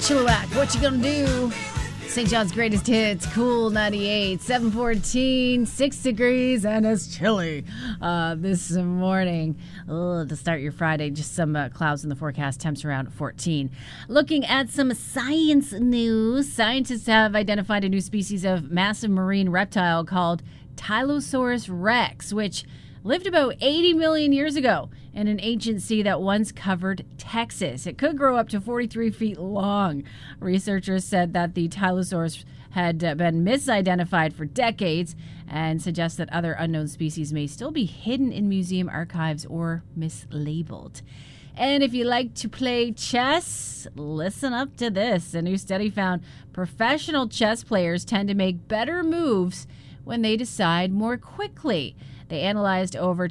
Chilliwack, what you gonna do? St. John's greatest hits, Cool 98, 7:14, 6 degrees, and it's chilly this morning. To start your Friday, just some clouds in the forecast, temps around 14. Looking at some science news, scientists have identified a new species of massive marine reptile called Tylosaurus rex, which lived about 80 million years ago in an ancient sea that once covered Texas. It could grow up to 43 feet long. Researchers said that the Tylosaurus had been misidentified for decades and suggest that other unknown species may still be hidden in museum archives or mislabeled. And if you like to play chess, listen up to this. A new study found professional chess players tend to make better moves when they decide more quickly. They analyzed over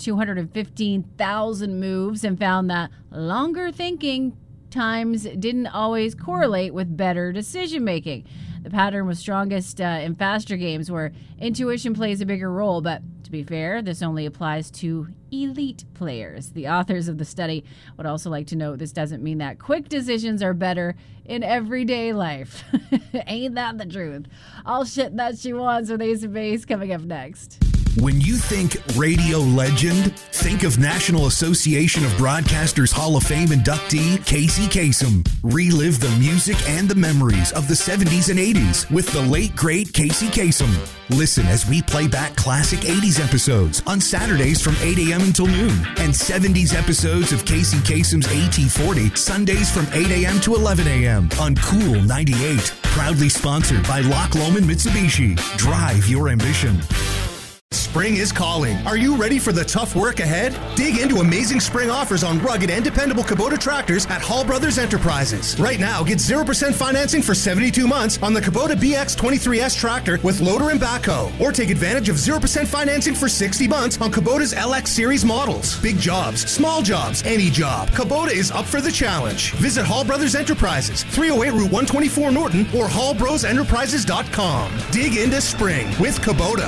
215,000 moves and found that longer thinking times didn't always correlate with better decision making. The pattern was strongest in faster games where intuition plays a bigger role, but to be fair, this only applies to elite players. The authors of the study would also like to note this doesn't mean that quick decisions are better in everyday life. Ain't that the truth? All shit that she wants with Ace of Base coming up next. When you think radio legend, think of National Association of Broadcasters Hall of Fame inductee Casey Kasem. Relive the music and the memories of the 70s and 80s with the late, great Casey Kasem. Listen as we play back classic 80s episodes on Saturdays from 8 a.m. until noon and 70s episodes of Casey Kasem's AT40 Sundays from 8 a.m. to 11 a.m. on Cool 98. Proudly sponsored by Loch Lomond Mitsubishi. Drive your ambition. Spring is calling. Are you ready for the tough work ahead? Dig into amazing spring offers on rugged and dependable Kubota tractors at Hall Brothers Enterprises. Right now, get 0% financing for 72 months on the Kubota BX23S tractor with loader and backhoe. Or take advantage of 0% financing for 60 months on Kubota's LX series models. Big jobs, small jobs, any job. Kubota is up for the challenge. Visit Hall Brothers Enterprises, 308 Route 124 Norton or hallbrosenterprises.com. Dig into spring with Kubota.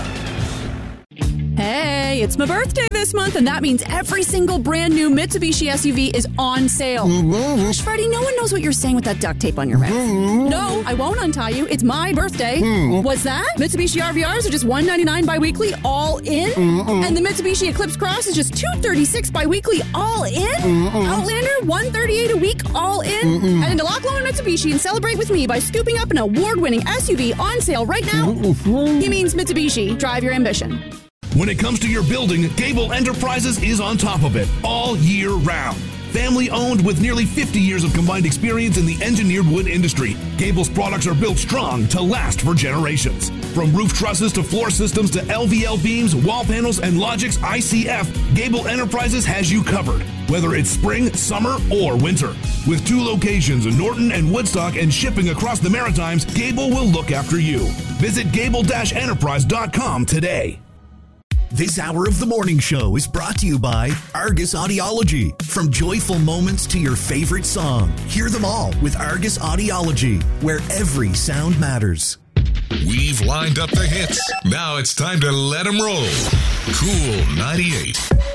Hey, it's my birthday this month, and that means every single brand new Mitsubishi SUV is on sale. Gosh, Freddie, no one knows what you're saying with that duct tape on your wrist. No, I won't untie you. It's my birthday. What's that? Mitsubishi RVRs are just $199 bi-weekly, all in? And the Mitsubishi Eclipse Cross is just $236 bi-weekly, all in? Outlander, $138 a week, all in? Head into Loch Lomond Mitsubishi and celebrate with me by scooping up an award-winning SUV on sale right now. He means Mitsubishi. Drive your ambition. When it comes to your building, Gable Enterprises is on top of it all year round. Family owned with nearly 50 years of combined experience in the engineered wood industry, Gable's products are built strong to last for generations. From roof trusses to floor systems to LVL beams, wall panels, and Logix ICF, Gable Enterprises has you covered, whether it's spring, summer, or winter. With 2 locations in Norton and Woodstock and shipping across the Maritimes, Gable will look after you. Visit gable-enterprise.com today. This hour of the morning show is brought to you by Argus Audiology. From joyful moments to your favorite song, hear them all with Argus Audiology, where every sound matters. We've lined up the hits. Now it's time to let them roll. Cool 98.